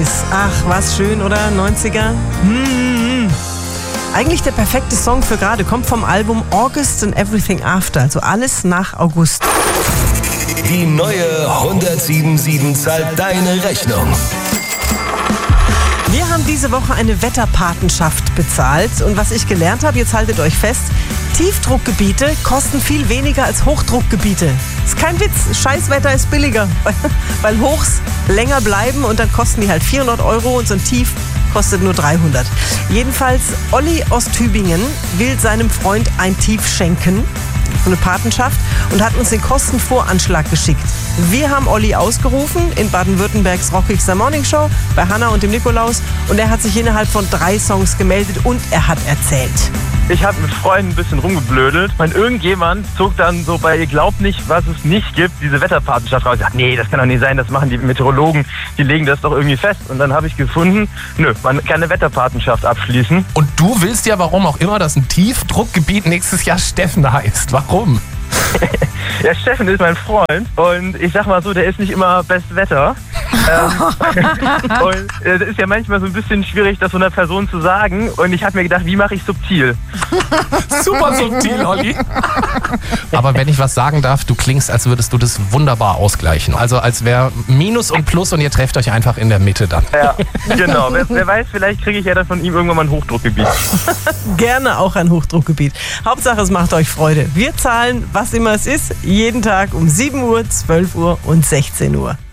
Ach, was schön, oder? 90er? Eigentlich der perfekte Song für gerade. Kommt vom Album August and Everything After. Also alles nach August. Die neue 107.7 zahlt deine Rechnung. Wir haben diese Woche eine Wetterpatenschaft bezahlt. Und was ich gelernt habe, jetzt haltet euch fest, Tiefdruckgebiete kosten viel weniger als Hochdruckgebiete. Ist kein Witz, Scheißwetter ist billiger, weil Hochs länger bleiben und dann kosten die halt 400 € und so ein Tief kostet nur 300. Jedenfalls, Olli aus Tübingen will seinem Freund ein Tief schenken, so eine Patenschaft, und hat uns den Kostenvoranschlag geschickt. Wir haben Olli ausgerufen in Baden-Württembergs rockigster Morningshow bei Hanna und dem Nikolaus, und er hat sich innerhalb von 3 Songs gemeldet und er hat erzählt. Ich habe mit Freunden ein bisschen rumgeblödelt. Irgendjemand zog dann so bei Ihr glaubt nicht, was es nicht gibt, diese Wetterpatenschaft raus. Ich dachte, nee, das kann doch nicht sein, das machen die Meteorologen, die legen das doch irgendwie fest. Und dann habe ich gefunden, man kann eine Wetterpatenschaft abschließen. Und du willst ja, warum auch immer, dass ein Tiefdruckgebiet nächstes Jahr Steffen heißt. Warum? Ja, Steffen ist mein Freund und ich sag mal so, der ist nicht immer best Wetter. Und es ist ja manchmal so ein bisschen schwierig, das so einer Person zu sagen. Und ich habe mir gedacht, wie mache ich subtil? Super subtil, Olli. Aber wenn ich was sagen darf, du klingst, als würdest du das wunderbar ausgleichen. Also als wäre Minus und Plus und ihr trefft euch einfach in der Mitte dann. Ja, genau. Wer weiß, vielleicht kriege ich ja dann von ihm irgendwann mal ein Hochdruckgebiet. Gerne auch ein Hochdruckgebiet. Hauptsache, es macht euch Freude. Wir zahlen, was immer es ist, jeden Tag um 7 Uhr, 12 Uhr und 16 Uhr.